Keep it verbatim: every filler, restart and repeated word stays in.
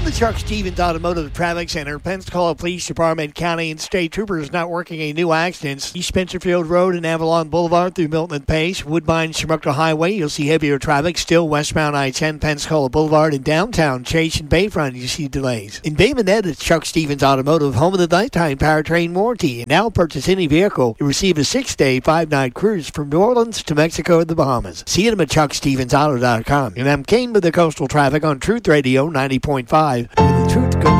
From the Chuck Stevens Automotive Traffic Center, Pensacola Police Department, County, and State Troopers not working a new accidents. East Spencerfield Road and Avalon Boulevard through Milton and Pace. Woodbine, Chimoctaw Highway, you'll see heavier traffic. Still westbound I ten, Pensacola Boulevard, and downtown Chase and Bayfront, you see delays. In Bay Minette, it's Chuck Stevens Automotive, home of the lifetime powertrain warranty. And now purchase any vehicle, you receive a six-day, five-night cruise from New Orleans to Mexico and the Bahamas. See them at chuck stevens auto dot com. And I'm Kane with the coastal traffic on Truth Radio ninety point five. Where the truth goes